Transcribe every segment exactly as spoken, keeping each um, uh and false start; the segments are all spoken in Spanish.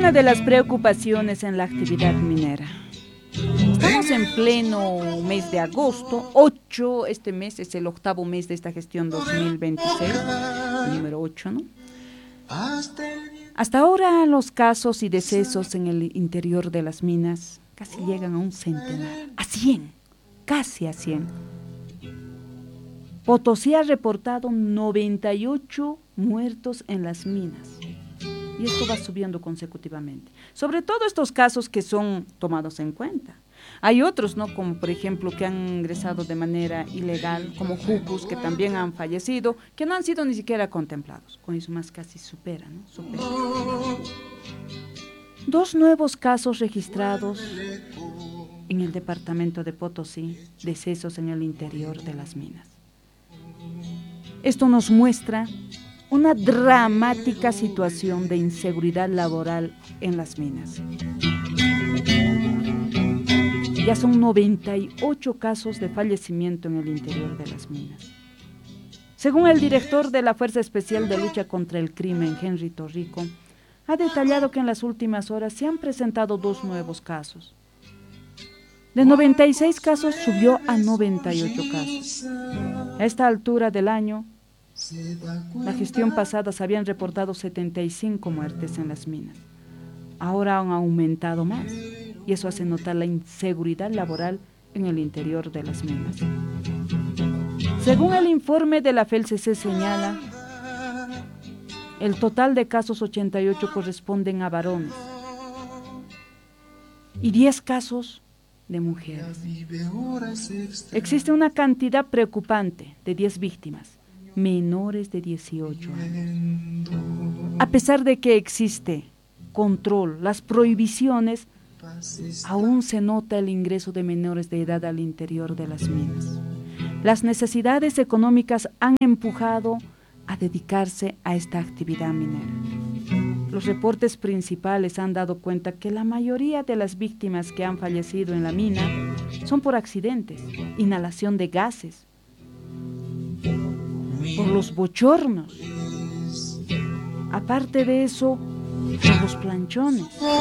una de las preocupaciones en la actividad minera. Estamos en pleno mes de agosto, ocho, este mes es el octavo mes de esta gestión dos mil veintiséis, número ocho, ¿no? Hasta ahora los casos y decesos en el interior de las minas casi llegan a un centenar, a cien, casi a cien. Potosí ha reportado noventa y ocho muertos en las minas. Y esto va subiendo consecutivamente. Sobre todo estos casos que son tomados en cuenta. Hay otros, ¿no? Como por ejemplo que han ingresado de manera ilegal, como jupus, que también han fallecido, que no han sido ni siquiera contemplados. Con eso más casi supera, ¿no? Supera. Dos nuevos casos registrados en el departamento de Potosí, decesos en el interior de las minas. Esto nos muestra una dramática situación de inseguridad laboral en las minas. Ya son noventa y ocho casos de fallecimiento en el interior de las minas. Según el director de la Fuerza Especial de Lucha contra el Crimen, Henry Torrico, ha detallado que en las últimas horas se han presentado dos nuevos casos. De noventa y seis casos subió a noventa y ocho casos. A esta altura del año, la gestión pasada se habían reportado setenta y cinco muertes en las minas. Ahora han aumentado más y eso hace notar la inseguridad laboral en el interior de las minas. Según el informe de la F E L C C señala, el total de casos ochenta y ocho corresponden a varones y diez casos de mujeres. Existe una cantidad preocupante de diez víctimas, menores de dieciocho años. A pesar de que existe control, las prohibiciones, aún se nota el ingreso de menores de edad al interior de las minas. Las necesidades económicas han empujado a dedicarse a esta actividad minera. Los reportes principales han dado cuenta que la mayoría de las víctimas que han fallecido en la mina son por accidentes, inhalación de gases, por los bochornos. Aparte de eso, por los planchones.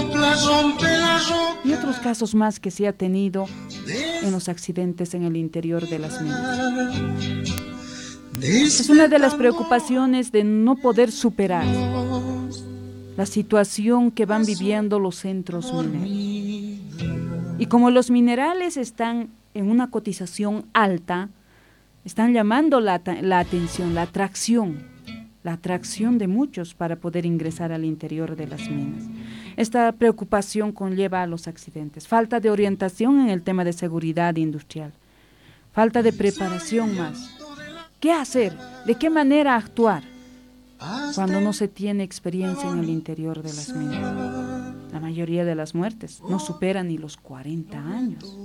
Y otros casos más que se ha tenido en los accidentes en el interior de las minas. Es una de las preocupaciones de no poder superar la situación que van viviendo los centros mineros. Y como los minerales están en una cotización alta, están llamando la, la atención, la atracción, la atracción de muchos para poder ingresar al interior de las minas. Esta preocupación conlleva a los accidentes, falta de orientación en el tema de seguridad industrial, falta de preparación más. ¿Qué hacer? ¿De qué manera actuar cuando no se tiene experiencia en el interior de las minas? La mayoría de las muertes no superan ni los cuarenta años.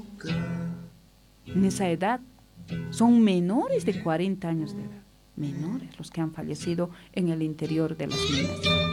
En esa edad son menores de cuarenta años de edad, menores los que han fallecido en el interior de las minas.